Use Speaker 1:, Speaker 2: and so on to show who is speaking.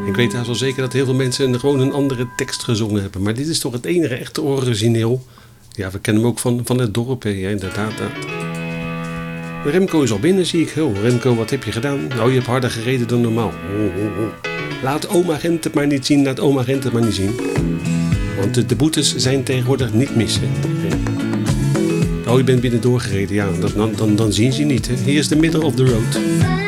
Speaker 1: Ik weet haast wel zeker dat heel veel mensen gewoon een andere tekst gezongen hebben. Maar dit is toch het enige echte origineel. Ja, we kennen hem ook van het dorp. Ja, inderdaad. Remco is al binnen, zie ik. Oh, Remco, wat heb je gedaan? Nou, je hebt harder gereden dan normaal. Laat oma Gent het maar niet zien. Laat oma Gent het maar niet zien. Want de boetes zijn tegenwoordig niet mis. Hè? Oh, je bent binnen doorgereden. Ja, dan zien ze je niet. Hè? Hier is de middle of the road.